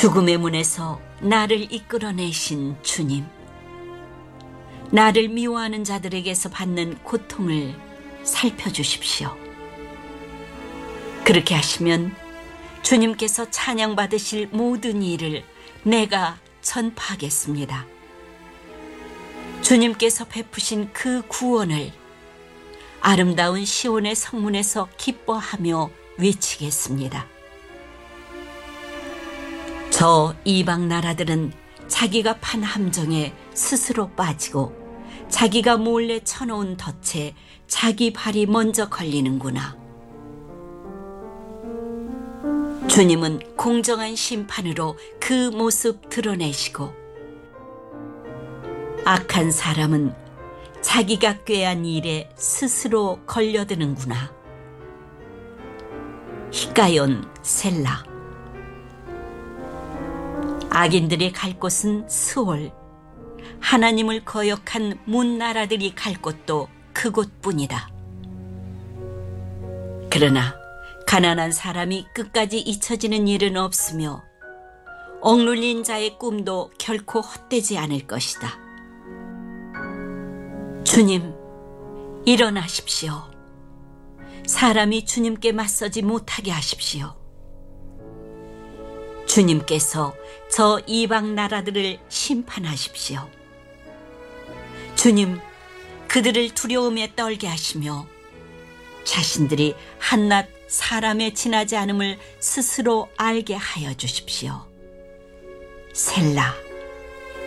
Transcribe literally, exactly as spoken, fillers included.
죽음의 문에서 나를 이끌어내신 주님, 나를 미워하는 자들에게서 받는 고통을 살펴주십시오. 그렇게 하시면 주님께서 찬양받으실 모든 일을 내가 전파하겠습니다. 주님께서 베푸신 그 구원을 아름다운 시온의 성문에서 기뻐하며 외치겠습니다. 저 이방 나라들은 자기가 판 함정에 스스로 빠지고 자기가 몰래 쳐놓은 덫에 자기 발이 먼저 걸리는구나. 주님은 공정한 심판으로 그 모습 드러내시고 악한 사람은 자기가 꾀한 일에 스스로 걸려드는구나. 히가연 셀라. 악인들이 갈 곳은 스올, 하나님을 거역한 문나라들이 갈 곳도 그곳뿐이다. 그러나 가난한 사람이 끝까지 잊혀지는 일은 없으며 억눌린 자의 꿈도 결코 헛되지 않을 것이다. 주님, 일어나십시오. 사람이 주님께 맞서지 못하게 하십시오. 주님께서 저 이방 나라들을 심판하십시오. 주님, 그들을 두려움에 떨게 하시며 자신들이 한낱 사람에 지나지 않음을 스스로 알게 하여 주십시오. 셀라.